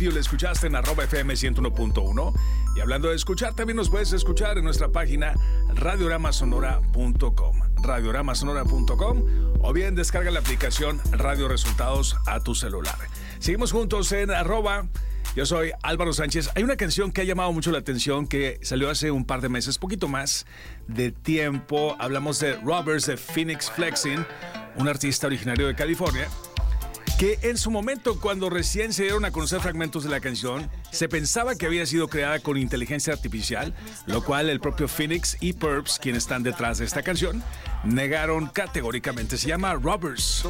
Lo escuchaste en @FM 101.1. Y hablando de escuchar, también nos puedes escuchar en nuestra página radioramasonora.com. radioramasonora.com, o bien descarga la aplicación Radio Resultados a tu celular. Seguimos juntos en @. Yo soy Álvaro Sánchez. Hay una canción que ha llamado mucho la atención que salió hace un par de meses, poquito más de tiempo. Hablamos de Robbers de Phoenix Flexing, un artista originario de California, que en su momento, cuando recién se dieron a conocer fragmentos de la canción, se pensaba que había sido creada con inteligencia artificial, lo cual el propio Phoenix y Purps, quienes están detrás de esta canción, negaron categóricamente. Se llama Robbers.